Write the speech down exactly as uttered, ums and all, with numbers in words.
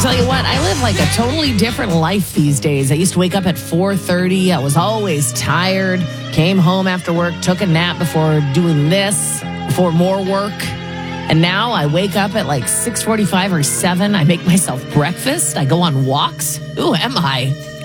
tell you what, I live like a totally different life these days. I used to wake up at four thirty. I was always tired. Came home after work, took a nap before doing this, before more work. And now I wake up at like six forty-five or seven. I make myself breakfast. I go on walks. Who am I?